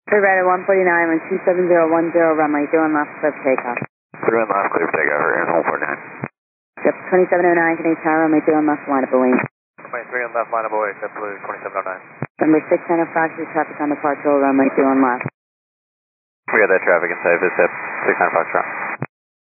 Radar 149 on 27010, runway 21 left, clear for takeoff. 31 left, clear for takeoff, Air 149. Yep, 2709, Canadian Tower, runway 21 left, line up away. Runway 3 on left, line of away, except blue, 2709. Number 6 Center Foxtrot, traffic on departure, runway 21 left. We got that traffic inside, this at 600 Foxtrot.